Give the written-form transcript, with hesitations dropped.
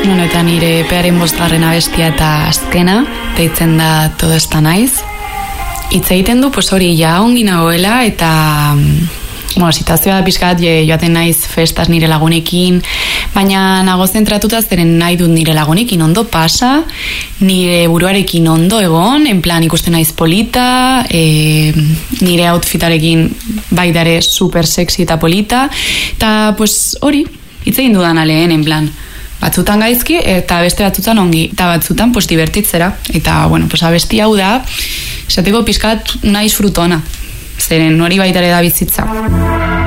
Bueno, eta nire pearen 5. abestia eta azkena, deitzen da Todo está nice. Hitz egiten du, pues hori, ja ongi nagoela, eta bueno, situazioa da pixkat, joaten naiz festas nire lagunekin, baina nago zentratuta zeren nahi dut nire lagunekin ondo pasa, nire buruarekin ondo egon, en plan ikusten naiz polita, nire outfitarekin baidare super sexy eta polita, eta pues hori, hitz egin dudan aleen, en plan, batzutan gaizki, eta beste batzutan ongi, eta batzutan pues divertitzera, eta bueno, pues abesti hau da, esateko pixkat naiz frutona, zeren hori baitare da bizitza.